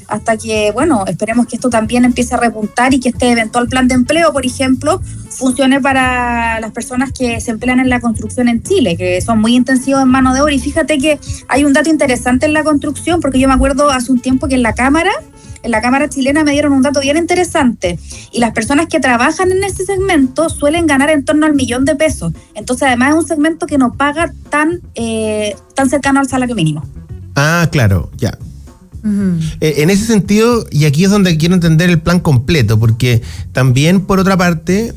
hasta que, bueno, esperemos que esto también empiece a repuntar y que este eventual plan de empleo, por ejemplo, funcione para las personas que se emplean en la construcción en Chile, que son muy intensivos en mano de obra. Y fíjate que hay un dato interesante en la construcción, porque yo me acuerdo hace un tiempo que en la Cámara chilena me dieron un dato bien interesante, y las personas que trabajan en ese segmento suelen ganar en torno al $1.000.000. Entonces, además, es un segmento que no paga tan cercano al salario mínimo. Ah, claro, ya. En ese sentido, y aquí es donde quiero entender el plan completo, porque también, por otra parte,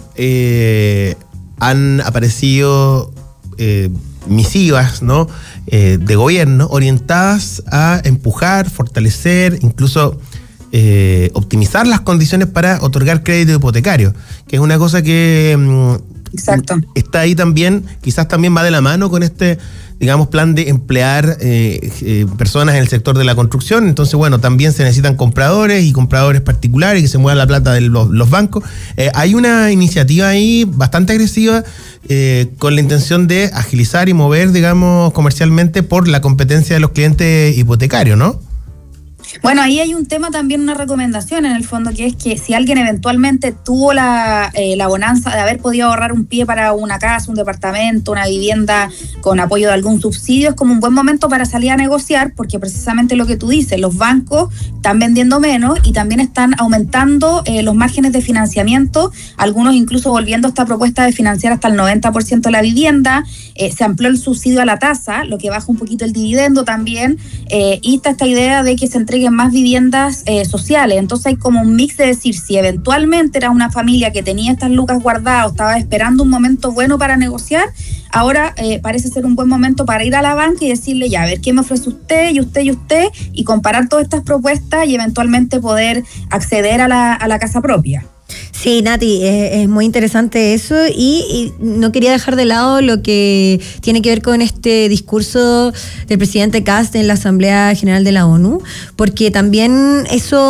han aparecido misivas, ¿no?, de gobierno orientadas a empujar, fortalecer, incluso optimizar las condiciones para otorgar crédito hipotecario, que es una cosa que exacto, está ahí también, quizás también va de la mano con este, digamos, plan de emplear personas en el sector de la construcción. Entonces, bueno, también se necesitan compradores y compradores particulares que se muevan la plata de los bancos. Hay una iniciativa ahí bastante agresiva con la intención de agilizar y mover, digamos, comercialmente por la competencia de los clientes hipotecarios, ¿no? Bueno, ahí hay un tema también, una recomendación en el fondo, que es que si alguien eventualmente tuvo la bonanza de haber podido ahorrar un pie para una casa, un departamento, una vivienda con apoyo de algún subsidio, es como un buen momento para salir a negociar, porque precisamente lo que tú dices, los bancos están vendiendo menos y también están aumentando los márgenes de financiamiento, algunos incluso volviendo a esta propuesta de financiar hasta el 90% de la vivienda. Se amplió el subsidio a la tasa, lo que baja un poquito el dividendo también, y está esta idea de que se entreguen más viviendas sociales. Entonces hay como un mix de decir, si eventualmente era una familia que tenía estas lucas guardadas o estaba esperando un momento bueno para negociar, ahora parece ser un buen momento para ir a la banca y decirle, ya, a ver, ¿qué me ofrece usted y usted y usted? Y comparar todas estas propuestas y eventualmente poder acceder a la casa propia. Sí, Nati, es muy interesante eso, y no quería dejar de lado lo que tiene que ver con este discurso del presidente Kast en la Asamblea General de la ONU, porque también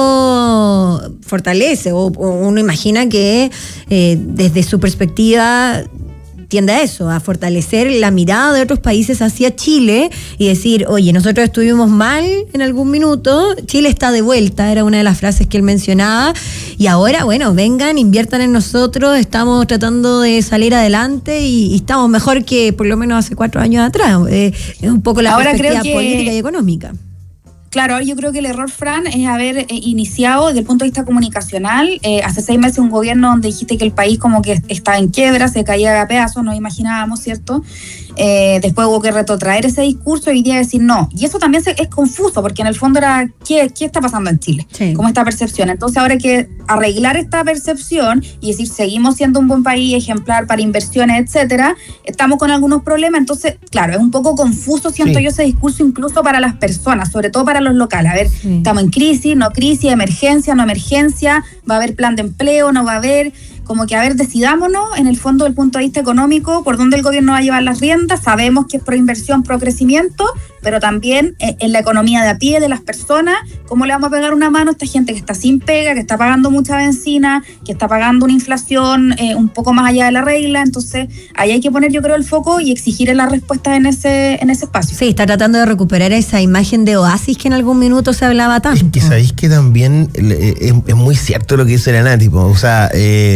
eso fortalece, o uno imagina que desde su perspectiva tiende a eso, a fortalecer la mirada de otros países hacia Chile y decir, oye, nosotros estuvimos mal en algún minuto, Chile está de vuelta, era una de las frases que él mencionaba, y ahora, bueno, vengan, inviertan en nosotros, estamos tratando de salir adelante y estamos mejor que por lo menos hace 4 años atrás. Es un poco la perspectiva política y económica. Claro, yo creo que el error, Fran, es haber iniciado desde el punto de vista comunicacional. Hace 6 meses un gobierno donde dijiste que el país como que estaba en quiebra, se caía a pedazos, nos imaginábamos, ¿cierto? Después hubo que retrotraer ese discurso y hoy día decir no. Y eso también es confuso, porque en el fondo era, ¿qué está pasando en Chile? Sí. ¿Cómo esta percepción? Entonces ahora hay que arreglar esta percepción y decir, seguimos siendo un buen país, ejemplar para inversiones, etcétera. Estamos con algunos problemas, entonces, claro, es un poco confuso, siento yo, ese discurso incluso para las personas, sobre todo para los locales. A ver, estamos en crisis, no crisis, emergencia, no emergencia, va a haber plan de empleo, no va a haber, como que a ver, decidámonos en el fondo del punto de vista económico por dónde el gobierno va a llevar las riendas. Sabemos que es pro inversión, pro crecimiento, pero también en la economía de a pie de las personas, ¿cómo le vamos a pegar una mano a esta gente que está sin pega, que está pagando mucha benzina, que está pagando una inflación un poco más allá de la regla? Entonces ahí hay que poner, yo creo, el foco y exigir las respuestas en ese espacio. Sí, está tratando de recuperar esa imagen de oasis que en algún minuto se hablaba tanto. Es que sabéis que también es muy cierto lo que dice la Nati, o sea,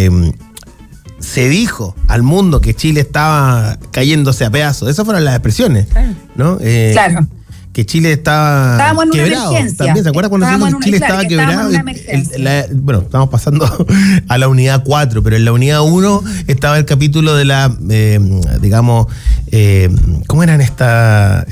se dijo al mundo que Chile estaba cayéndose a pedazos. Esas fueron las expresiones, ¿no? Claro. Que Chile estábamos en quebrado. Una emergencia. También, ¿se acuerdan cuando se dijo que Chile estaba quebrado? Bueno, estamos pasando a la unidad 4, pero en la unidad 1 estaba el capítulo de la, digamos, ¿cómo eran estas?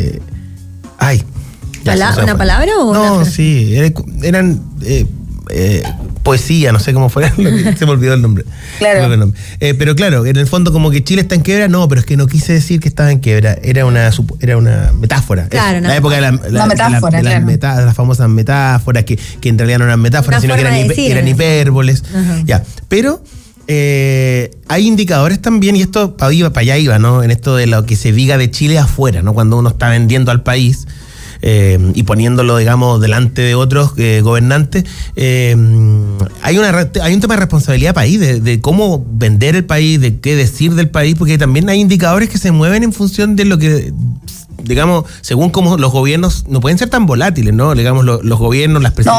¿Una palabra o no, una frase? Sí, eran poesía, no sé cómo fue, se me olvidó el nombre. Claro. Pero claro, en el fondo como que Chile está en quiebra, no, pero es que no quise decir que estaba en quiebra, era una metáfora. Claro, la época de las famosas metáforas, que en realidad no eran metáforas, sino que eran hipérboles. Ya, pero hay indicadores también, y esto para allá iba, ¿no? En esto de lo que se diga de Chile afuera, ¿no? Cuando uno está vendiendo al país, y poniéndolo, digamos, delante de otros gobernantes, hay un tema de responsabilidad país, de cómo vender el país, de qué decir del país, porque también hay indicadores que se mueven en función de lo que, digamos, según cómo los gobiernos no pueden ser tan volátiles, ¿no? Digamos, los gobiernos, las presidencias.